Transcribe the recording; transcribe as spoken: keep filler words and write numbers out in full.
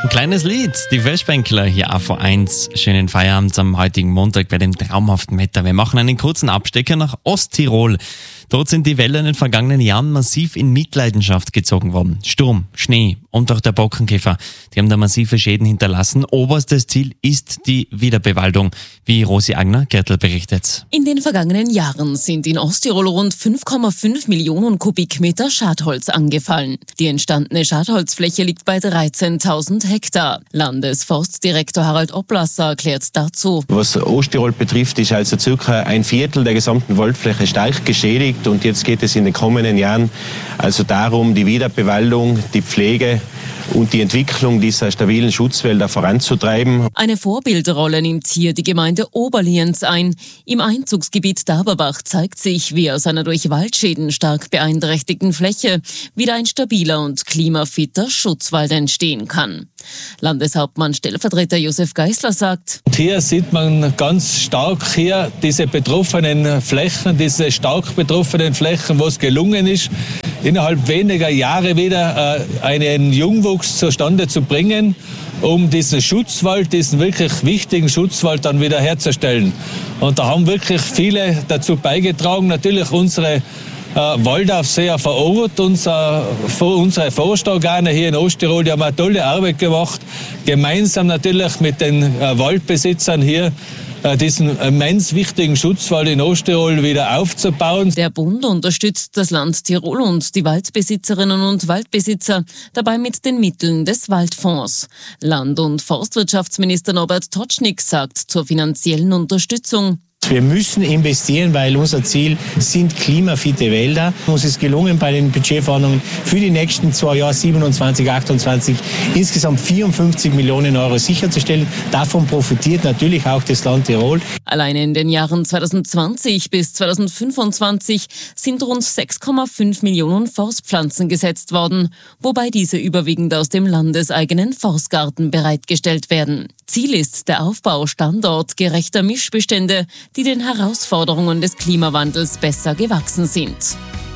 Ein kleines Lied, die Vöschbänkler hier A V eins. Schönen Feierabend am heutigen Montag bei dem traumhaften Wetter. Wir machen einen kurzen Abstecher nach Osttirol. Dort sind die Wälder in den vergangenen Jahren massiv in Mitleidenschaft gezogen worden. Sturm, Schnee und auch der Borkenkäfer, die haben da massive Schäden hinterlassen. Oberstes Ziel ist die Wiederbewaldung, wie Rosi Agner-Gertl berichtet. In den vergangenen Jahren sind in Osttirol rund fünf Komma fünf Millionen Kubikmeter Schadholz angefallen. Die entstandene Schadholzfläche liegt bei dreizehntausend Hektar. Landesforstdirektor Harald Oblasser erklärt dazu. Was Osttirol betrifft, ist also circa ein Viertel der gesamten Waldfläche stark geschädigt. Und jetzt geht es in den kommenden Jahren also darum, die Wiederbewaldung, die Pflege und die Entwicklung dieser stabilen Schutzwälder voranzutreiben. Eine Vorbildrolle nimmt hier die Gemeinde Oberlienz ein. Im Einzugsgebiet Daberbach zeigt sich, wie aus einer durch Waldschäden stark beeinträchtigten Fläche wieder ein stabiler und klimafitter Schutzwald entstehen kann. Landeshauptmann Stellvertreter Josef Geisler sagt: Hier sieht man ganz stark hier diese betroffenen Flächen, diese stark betroffenen Flächen, wo es gelungen ist, innerhalb weniger Jahre wieder äh, einen Jungwuchs zustande zu bringen, um diesen Schutzwald, diesen wirklich wichtigen Schutzwald dann wieder herzustellen. Und da haben wirklich viele dazu beigetragen, natürlich unsere Äh, Waldaufseher vor Ort, unser, unsere Forstorgane hier in Osttirol, die haben eine tolle Arbeit gemacht, gemeinsam natürlich mit den äh, Waldbesitzern hier äh, diesen immens wichtigen Schutzwald in Osttirol wieder aufzubauen. Der Bund unterstützt das Land Tirol und die Waldbesitzerinnen und Waldbesitzer dabei mit den Mitteln des Waldfonds. Land- und Forstwirtschaftsminister Norbert Totschnig sagt zur finanziellen Unterstützung: Wir müssen investieren, weil unser Ziel sind klimafitte Wälder. Uns ist gelungen, bei den Budgetverhandlungen für die nächsten zwei Jahre, siebenundzwanzig, achtundzwanzig, insgesamt vierundfünfzig Millionen Euro sicherzustellen. Davon profitiert natürlich auch das Land Tirol. Alleine in den Jahren zweitausendzwanzig bis zweitausendfünfundzwanzig sind rund sechs Komma fünf Millionen Forstpflanzen gesetzt worden, wobei diese überwiegend aus dem landeseigenen Forstgarten bereitgestellt werden. Ziel ist der Aufbau standortgerechter Mischbestände, die den Herausforderungen des Klimawandels besser gewachsen sind.